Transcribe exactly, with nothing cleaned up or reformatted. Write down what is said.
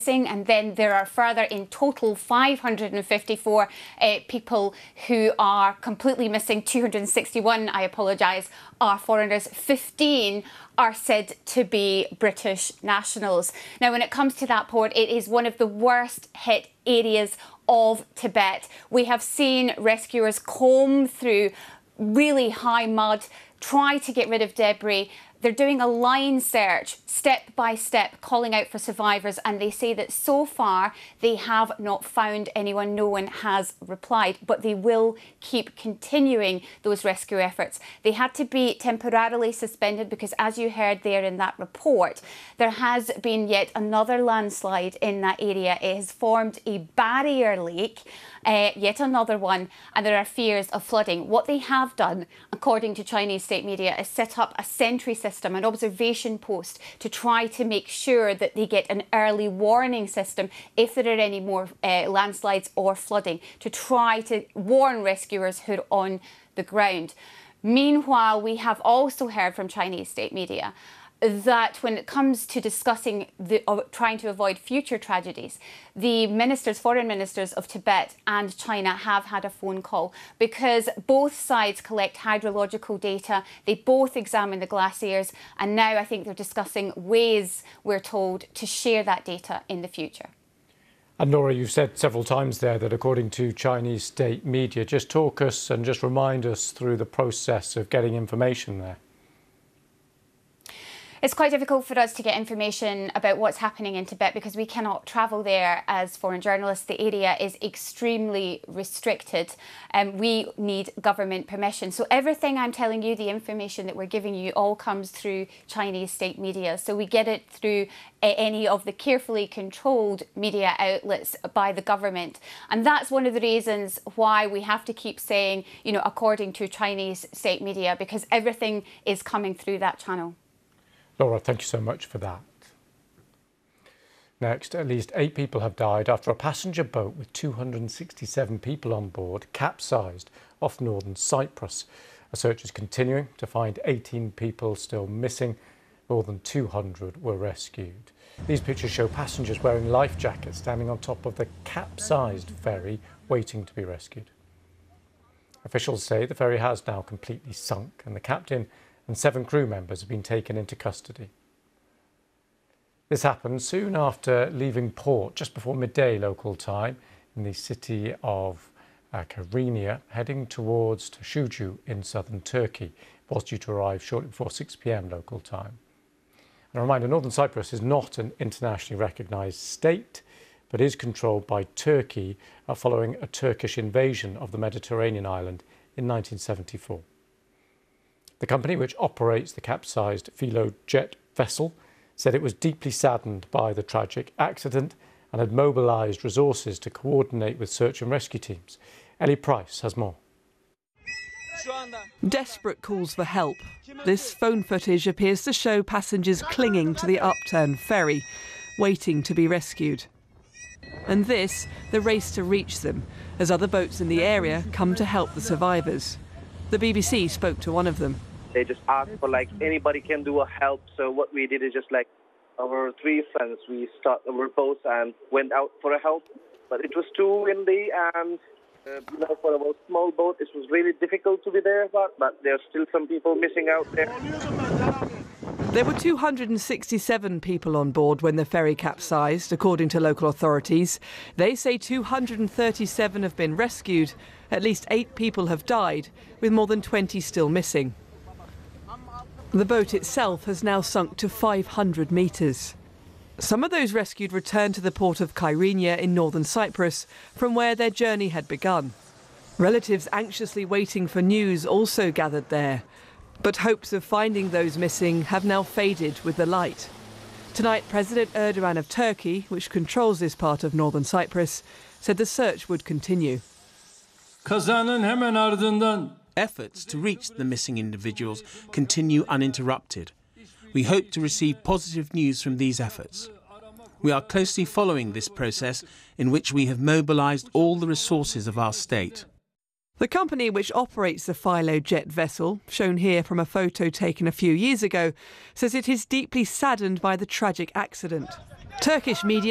And then there are further, in total, five hundred fifty-four uh, people who are completely missing. two hundred sixty-one, I apologise, are foreigners. fifteen are said to be British nationals. Now, when it comes to that port, it is one of the worst hit areas of Tibet. We have seen rescuers comb through really high mud, try to get rid of debris. They're doing a line search, step by step, calling out for survivors, and they say that so far they have not found anyone. No one has replied, but they will keep continuing those rescue efforts. They had to be temporarily suspended because, as you heard there in that report, there has been yet another landslide in that area. It has formed a barrier lake, uh, yet another one, and there are fears of flooding. What they have done, according to Chinese state media, is set up a sentry system System, an observation post, to try to make sure that they get an early warning system if there are any more uh, landslides or flooding, to try to warn rescuers who are on the ground. Meanwhile, we have also heard from Chinese state media that when it comes to discussing the, uh, trying to avoid future tragedies, the ministers, foreign ministers of Tibet and China have had a phone call because both sides collect hydrological data, they both examine the glaciers, and now I think they're discussing ways, we're told, to share that data in the future. And Laura, you've said several times there that according to Chinese state media, just talk us and just remind us through the process of getting information there. It's quite difficult for us to get information about what's happening in Tibet because we cannot travel there as foreign journalists. The area is extremely restricted and we need government permission. So everything I'm telling you, the information that we're giving you, all comes through Chinese state media. So we get it through any of the carefully controlled media outlets by the government. And that's one of the reasons why we have to keep saying, you know, according to Chinese state media, because everything is coming through that channel. Laura, thank you so much for that. Next, at least eight people have died after a passenger boat with two hundred sixty-seven people on board capsized off northern Cyprus. A search is continuing to find eighteen people still missing. More than two hundred were rescued. These pictures show passengers wearing life jackets standing on top of the capsized ferry waiting to be rescued. Officials say the ferry has now completely sunk and the captain and seven crew members have been taken into custody. This happened soon after leaving port, just before midday local time, in the city of uh, Kyrenia, heading towards Shuju in southern Turkey. It was due to arrive shortly before six p m local time. And a reminder, Northern Cyprus is not an internationally recognised state, but is controlled by Turkey uh, following a Turkish invasion of the Mediterranean island in nineteen seventy-four. The company which operates the capsized Filo jet vessel said it was deeply saddened by the tragic accident and had mobilised resources to coordinate with search and rescue teams. Ellie Price has more. Desperate calls for help. This phone footage appears to show passengers clinging to the upturned ferry, waiting to be rescued. And this, the race to reach them, as other boats in the area come to help the survivors. The B B C spoke to one of them. They just asked for like anybody can do a help. So what we did is just like our three friends, we started our boat and went out for a help. But it was too windy and uh, you know, for our small boat, it was really difficult to be there. But, but there's still some people missing out there. There were two hundred sixty-seven people on board when the ferry capsized, according to local authorities. They say two hundred thirty-seven have been rescued. At least eight people have died, with more than twenty still missing. The boat itself has now sunk to five hundred metres. Some of those rescued returned to the port of Kyrenia in northern Cyprus, from where their journey had begun. Relatives anxiously waiting for news also gathered there. But hopes of finding those missing have now faded with the light. Tonight, President Erdogan of Turkey, which controls this part of northern Cyprus, said the search would continue. Efforts to reach the missing individuals continue uninterrupted. We hope to receive positive news from these efforts. We are closely following this process, in which we have mobilised all the resources of our state. The company which operates the Filo jet vessel, shown here from a photo taken a few years ago, says it is deeply saddened by the tragic accident. Turkish media